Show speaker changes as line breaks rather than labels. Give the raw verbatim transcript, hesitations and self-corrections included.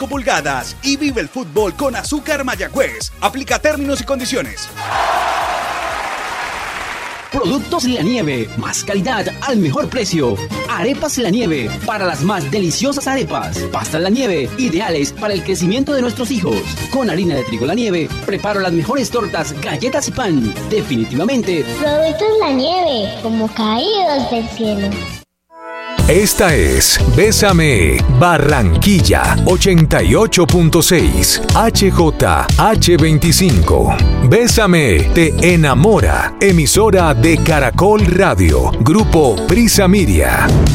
pulgadas y vive el fútbol con Azúcar Mayagüez. Aplica términos y condiciones.
Productos La Nieve, más calidad al mejor precio. Arepas La Nieve, para las más deliciosas arepas. Pastas La Nieve, ideales para el crecimiento de nuestros hijos. Con harina de trigo La Nieve, preparo las mejores tortas, galletas y pan. Definitivamente,
Productos La Nieve, como caídos del cielo.
Esta es Bésame Barranquilla ochenta y ocho punto seis H J H veinticinco. Bésame te enamora. Emisora de Caracol Radio. Grupo Prisa Media.